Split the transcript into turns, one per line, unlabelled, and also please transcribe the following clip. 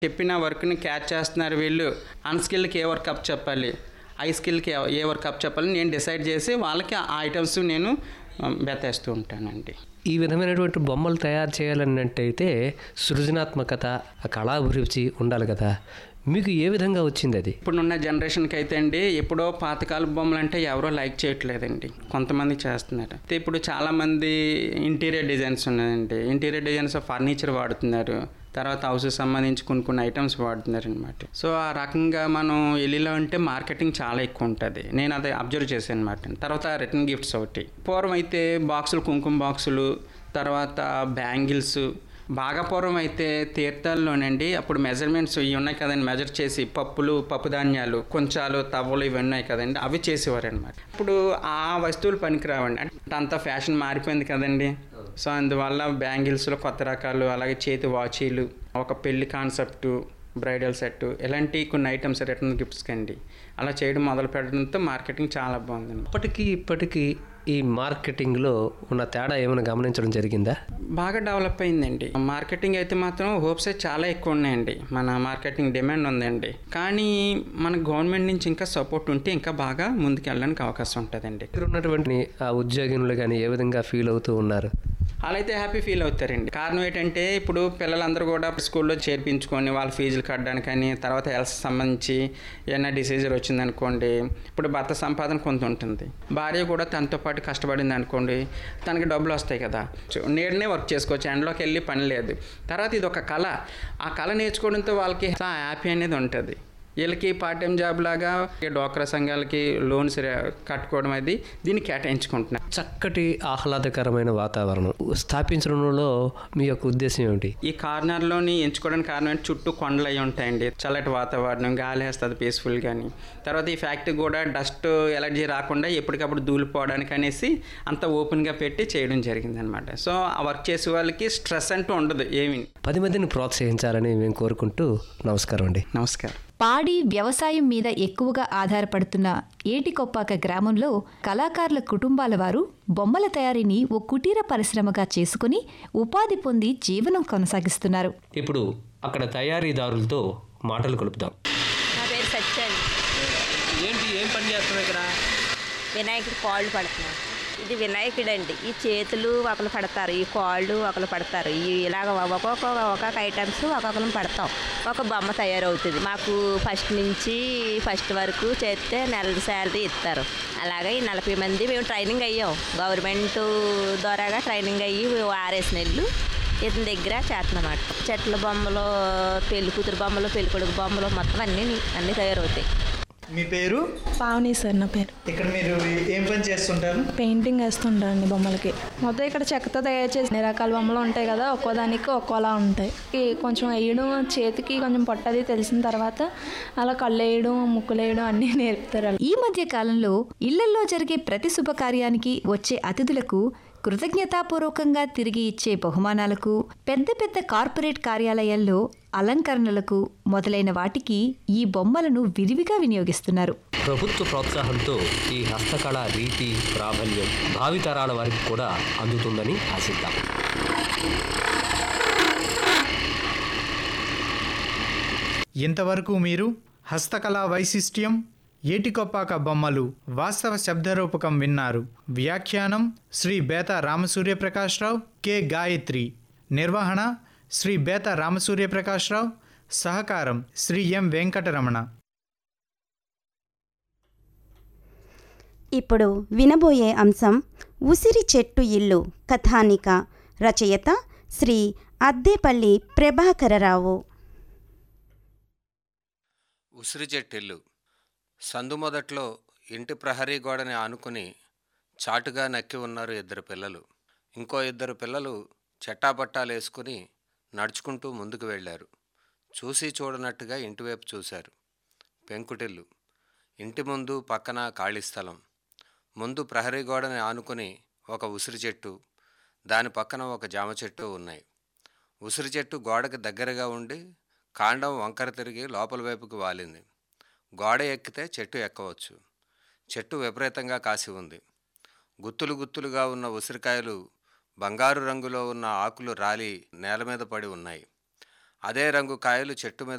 చెప్పిన వర్క్‌ని క్యాచ్ చేస్తున్నారు వీళ్ళు. అన్‌స్కిల్డ్‌కి ఏ వర్క్ అప్ చెప్పాలి, హై స్కిల్‌కి ఏ వర్క్ అప్ చెప్పాలని నేను డిసైడ్ చేసి వాళ్ళకి ఆ ఐటెమ్స్ నేను బెతేస్తూ ఉంటానండి.
ఈ విధమైనటువంటి బొమ్మలు తయారు చేయాలన్నట్టయితే సృజనాత్మకత, కళాభిరుచి ఉండాలి కదా. మీకు ఏ విధంగా వచ్చింది అది?
ఇప్పుడున్న జనరేషన్కి అయితే అండి, ఎప్పుడో పాతకాల బొమ్మలు అంటే ఎవరో లైక్ చేయట్లేదండి, కొంతమంది చేస్తున్నారు. అయితే ఇప్పుడు చాలామంది ఇంటీరియర్ డిజైన్స్ ఉన్నాయండి, ఇంటీరియర్ డిజైన్స్ ఫర్నిచర్ వాడుతున్నారు, తర్వాత హౌస్కి సంబంధించి కొన్ని ఐటమ్స్ వాడుతున్నారు అనమాట. సో ఆ రకంగా మనం వెళ్ళిలో అంటే మార్కెటింగ్ చాలా ఎక్కువ ఉంటుంది. నేను అదే అబ్జర్వ్ చేశాను అనమాట. తర్వాత రిటర్న్ గిఫ్ట్స్ ఒకటి. పూర్వం అయితే బాక్సులు, కుంకుమ బాక్సులు, తర్వాత బ్యాంగిల్స్. బాగా పూర్వం అయితే తీర్థాల్లోనండి అప్పుడు మెజర్మెంట్స్ ఇవి ఉన్నాయి కదండి, మెజర్ చేసి పప్పు ధాన్యాలు, కొంచాలు, తవ్వలు ఇవి ఉన్నాయి కదండి, అవి చేసేవారు అనమాట. ఇప్పుడు ఆ వస్తువులు పనికిరావండి, అంటే అంత ఫ్యాషన్ మారిపోయింది కదండి. సో అందువల్ల బ్యాంగిల్స్లో కొత్త రకాలు, అలాగే చేతి వాచీలు, ఒక పెళ్లి కాన్సెప్టు, బ్రైడల్ సెట్, ఇలాంటి కొన్ని ఐటమ్స్ రిటర్న్ గిఫ్ట్స్ కండి అలా చేయడం మొదలు పెట్టడంతో మార్కెటింగ్ చాలా బాగుందండి.
ఇప్పటికీ ఈ మార్కెటింగ్లో ఉన్న తేడా ఏమైనా గమనించడం జరిగిందా?
బాగా డెవలప్ అయిందండి. మార్కెటింగ్ అయితే మాత్రం హోప్స్ చాలా ఎక్కువ ఉన్నాయండి. మన మార్కెటింగ్ డిమాండ్ ఉందండి. కానీ మన గవర్నమెంట్ నుంచి ఇంకా సపోర్ట్ ఉంటే ఇంకా బాగా ముందుకు వెళ్ళడానికి అవకాశం ఉంటుందండి.
ఇక్కడ ఉన్నటువంటి ఆ ఉద్యోగులు కానీ ఏ విధంగా ఫీల్ అవుతూ ఉన్నారు?
అలా అయితే హ్యాపీ ఫీల్ అవుతారండి. కారణం ఏంటంటే ఇప్పుడు పిల్లలందరూ కూడా స్కూల్లో చేర్పించుకొని వాళ్ళ ఫీజులు కట్టడానికి కానీ, తర్వాత హెల్త్ సంబంధించి ఏమైనా డిసీజర్ వచ్చిందనుకోండి, ఇప్పుడు భర్త సంపాదన కొంత ఉంటుంది, భార్య కూడా తనతో పాటు కష్టపడింది అనుకోండి, తనకి డబ్బులు వస్తాయి కదా, నేడనే వర్క్ చేసుకోవచ్చు, ఎండలోకి వెళ్ళి పని లేదు. తర్వాత ఇది ఒక కళ, ఆ కళ నేర్చుకోవడంతో వాళ్ళకి హ్యాపీ అనేది ఉంటుంది. వీళ్ళకి పార్ట్ టైం జాబ్ లాగా డ్వాక్రా సంఘాలకి లోన్స్ కట్టుకోవడం అది దీన్ని కేటాయించుకుంటున్నారు.
చక్కటి ఆహ్లాదకరమైన వాతావరణం స్థాపించడంలో మీ యొక్క ఉద్దేశం ఏమిటి?
ఈ కార్నర్లోని ఎంచుకోవడానికి కారణం ఏంటి, చుట్టూ కొండలు అవి ఉంటాయండి, చల్లటి వాతావరణం, గాలి వేస్తుంది పీస్ఫుల్ కానీ. తర్వాత ఈ ఫ్యాక్టరీ కూడా డస్ట్ ఎలర్జీ రాకుండా ఎప్పటికప్పుడు దూలిపోవడానికి అనేసి అంత ఓపెన్గా పెట్టి చేయడం జరిగిందనమాట. సో ఆ వర్క్ చేసే వాళ్ళకి స్ట్రెస్ అంటూ ఉండదు ఏమి.
10 మందిని ప్రోత్సహించాలని మేము కోరుకుంటూ నమస్కారం అండి.
నమస్కారం.
పాడి వ్యవసాయం మీద ఎక్కువగా ఆధారపడుతున్న ఏటికొప్పాక గ్రామంలో కళాకారుల కుటుంబాల వారు బొమ్మల తయారీని ఓ కుటీర పరిశ్రమగా చేసుకుని ఉపాధి పొంది జీవనం కొనసాగిస్తున్నారు.
ఇప్పుడు అక్కడ తయారీదారులతో మాటలు కలుపుదాం.
నా పేరు సత్యాన్ని.
ఏం పని చేస్తున్నావు ఇక్కడ?
వినాయకుడి కాళ్ళు పడుతున్నాం. ఇది వినాయకుడు అండి. ఈ చేతులు ఒకరు పడతారు, ఈ కాళ్ళు ఒకరు పడతారు, ఇలాగ ఒక్కొక్క ఐటమ్స్ ఒక్కొక్కరు పడతాం, ఒక బొమ్మ తయారవుతుంది. మాకు ఫస్ట్ వరకు చేస్తే నెల శాలరీ ఇస్తారు. అలాగే ఈ 40 మంది మేము ట్రైనింగ్ అయ్యాం, గవర్నమెంట్ ద్వారాగా ట్రైనింగ్ అయ్యి 6 నెలలు ఇతని దగ్గర చేస్తున్నమాట. చెట్ల బొమ్మలు, పెళ్లి కూతురు బొమ్మలు, పెళ్లి కొడుకు బొమ్మలు మొత్తం అన్నీ తయారవుతాయి.
మీ పేరు?
పావని సార్ నా పేరు.
ఇక్కడ మీరు ఏం పని చేస్తుంటారు?
పెయింటింగ్ వేస్తుంటారండి బొమ్మలకి. మొత్తం ఇక్కడ చెక్కతో తయారు చేసి అన్ని రకాల బొమ్మలు ఉంటాయి కదా, ఒక్కోదానికి ఒక్కోలా ఉంటాయి. కొంచెం వేయడం, చేతికి కొంచెం పొట్టది తెలిసిన తర్వాత అలా కళ్ళు వేయడం, ముక్కులు వేయడం అన్నీ నేర్పుతారు.
ఈ మధ్య కాలంలో ఇళ్లల్లో జరిగే ప్రతి శుభకార్యానికి వచ్చే అతిథులకు కృతజ్ఞతాపూర్వకంగా తిరిగి ఇచ్చే బహుమానాలకు, పెద్ద పెద్ద కార్పొరేట్ కార్యాలయాల్లో అలంకరణలకు మొదలైన వాటికి ఈ బొమ్మలను విరివిగా వినియోగిస్తున్నారు.
ప్రభుత్వ ప్రోత్సాహంతో ఈ హస్తకళ రీతి ప్రాబల్యం భావితరాల వారికి కూడా అందుతుందని ఆశిద్దాం.
ఇంతవరకు మీరు హస్తకళా వైశిష్ట్యం, ఏటికొప్పాక బొమ్మలు వాస్తవ శబ్దరూపకం విన్నారు. వ్యాఖ్యానం శ్రీ బేతా రామసూర్యప్రకాశ్రావు, కె గాయత్రి. నిర్వహణ శ్రీ బేతా రామసూర్యప్రకాశ్రావు. సహకారం శ్రీ ఎం వెంకటరమణ.
ఇప్పుడు వినబోయే అంశం ఉసిరి చెట్టు ఇల్లు. కథానిక. రచయిత శ్రీ అద్దేపల్లి ప్రభాకరరావు.
ఉసిరి చెట్టిల్లు. సందు మొదట్లో ఇంటి ప్రహరీ గోడని ఆనుకుని చాటుగా నక్కి ఉన్నారు 2 పిల్లలు. ఇంకో 2 పిల్లలు చెట్టాపట్టాలు వేసుకుని నడుచుకుంటూ ముందుకు వెళ్ళారు. చూసి చూడనట్టుగా ఇంటివైపు చూశారు. పెంకుటిల్లు. ఇంటి ముందు పక్కన ఖాళీ స్థలం. ముందు ప్రహరీ గోడని ఆనుకుని ఒక ఉసిరి చెట్టు, దాని పక్కన ఒక జామ చెట్టు ఉన్నాయి. ఉసిరి చెట్టు గోడకి దగ్గరగా ఉండి కాండం వంకర తిరిగి లోపల వైపుకి వాలింది. గోడ ఎక్కితే చెట్టు ఎక్కవచ్చు. చెట్టు విపరీతంగా కాసి ఉంది. గుత్తులు గుత్తులుగా ఉన్న ఉసిరికాయలు బంగారు రంగులో ఉన్న ఆకులు రాలి నేల మీద పడి ఉన్నాయి. అదే రంగు కాయలు చెట్టు మీద